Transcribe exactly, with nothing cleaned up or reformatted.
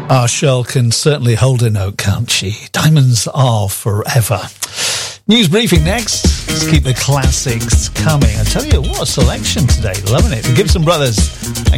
Our Shell can certainly hold a note, can't she? Diamonds are forever. News briefing next. Let's keep the classics coming. I tell you, what a selection today. Loving it. The Gibson Brothers and